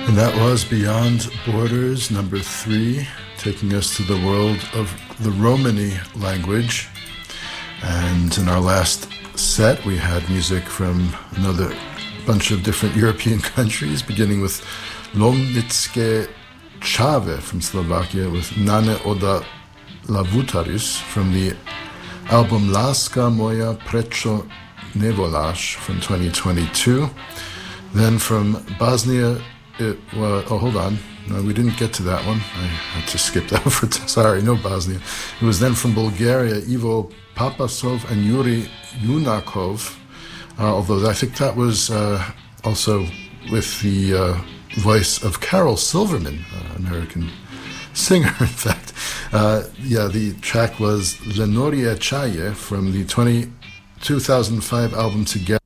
And that was Beyond Borders, number 3, taking us to the world of the Romani language. And in our last set, we had music from another bunch of different European countries, beginning with Lomnicke Chave from Slovakia, with Nane Oda Lavutaris from the album Láska moja prečo nevoláš from 2022. Then from Bosnia, hold on. No, we didn't get to that one. I had to skip that one. Sorry, no Bosnia. It was then from Bulgaria, Ivo Papasov and Yuri Yunakov, although I think that was also with the voice of Carol Silverman, American singer, in fact. The track was Lenoria Chaye from the 2005 album Together,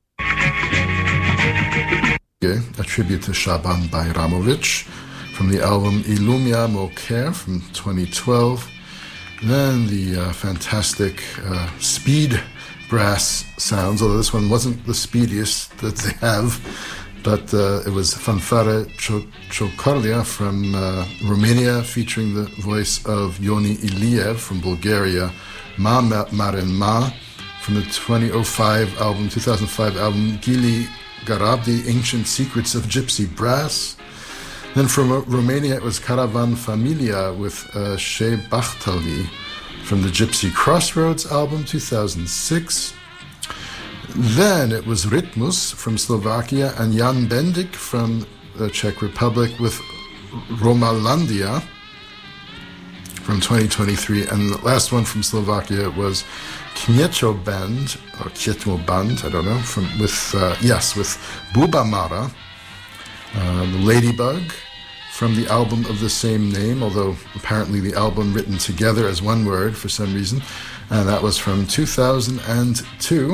a tribute to Shaban Bayramovic, from the album Ilumia Moker from 2012. Then the fantastic speed brass sounds, although this one wasn't the speediest that they have, but it was Fanfare Chocorlia from Romania, featuring the voice of Yoni Iliev from Bulgaria, Ma Maren Ma from the 2005 album Gili Garabdi, Ancient Secrets of Gypsy Brass. Then from Romania, it was Caravan Familia with Shea Bachtali from the Gypsy Crossroads album 2006. Then it was Rytmus from Slovakia and Jan Bendik from the Czech Republic with Romalandia from 2023. And the last one from Slovakia was Knieto Band, or Knieto Band, I don't know, with Buba Mara, the Ladybug, from the album of the same name, although apparently the album written together as one word for some reason, and that was from 2002.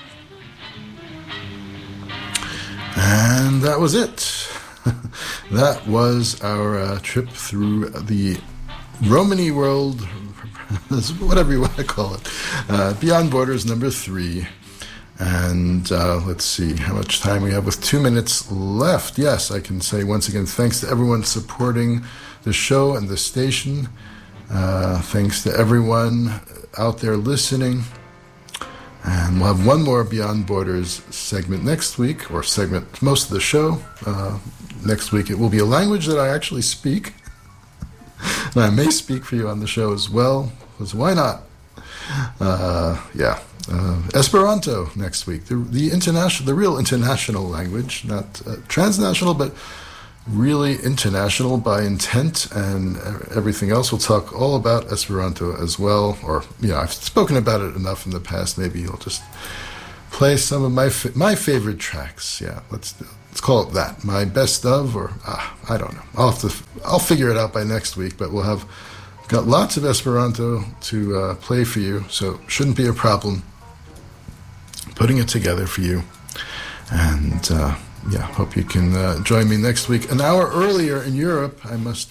And that was it. That was our trip through the Romani world, whatever you want to call it. Beyond Borders number 3. And let's see how much time we have with 2 minutes left. Yes, I can say once again, thanks to everyone supporting the show and the station. Thanks to everyone out there listening. And we'll have one more Beyond Borders segment next week, or segment most of the show. Next week it will be a language that I actually speak. And I may speak for you on the show as well, because why not? Esperanto next week, the real international language, not transnational, but really international by intent and everything else. We'll talk all about Esperanto as well, or I've spoken about it enough in the past. Maybe you'll just play some of my favorite tracks. Yeah, let's call it that. My best of, or I don't know. I'll figure it out by next week. But we'll have got lots of Esperanto to play for you, so shouldn't be a problem putting it together for you. And hope you can join me next week. An hour earlier in Europe, I must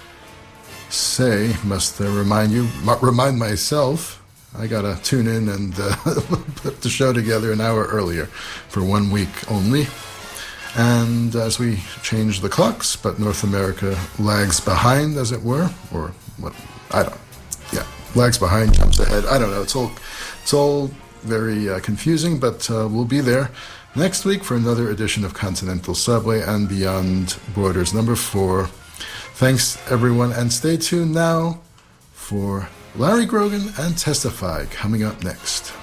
remind myself, I gotta tune in and put the show together an hour earlier for 1 week only. And as we change the clocks, but North America lags behind, as it were, or what? I don't. Yeah, lags behind, jumps ahead. I don't know. It's all very confusing, but we'll be there next week for another edition of Continental Subway and Beyond Borders number 4. Thanks, everyone, and stay tuned now for Larry Grogan and Testify coming up next.